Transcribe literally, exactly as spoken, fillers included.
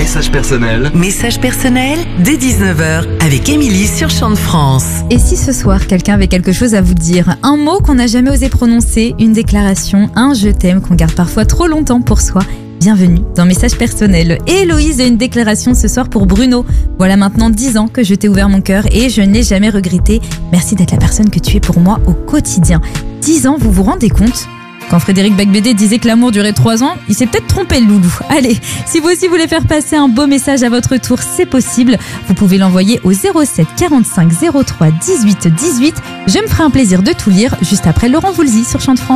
message personnel. Message personnel dès dix-neuf heures avec Émilie sur Chant de France. Et si ce soir, quelqu'un avait quelque chose à vous dire, un mot qu'on n'a jamais osé prononcer, une déclaration, un je t'aime qu'on garde parfois trop longtemps pour soi, bienvenue dans Message personnel. Et Héloïse a une déclaration ce soir pour Bruno. Voilà maintenant dix ans que je t'ai ouvert mon cœur et je n'ai jamais regretté. Merci d'être la personne que tu es pour moi au quotidien. dix ans, vous vous rendez compte ? Quand Frédéric Becbédé disait que l'amour durait trois ans, il s'est peut-être trompé le loulou. Allez, si vous aussi voulez faire passer un beau message à votre tour, c'est possible. Vous pouvez l'envoyer au zéro sept quarante-cinq zéro trois dix-huit dix-huit. Je me ferai un plaisir de tout lire juste après Laurent Voulzy sur Chant de France.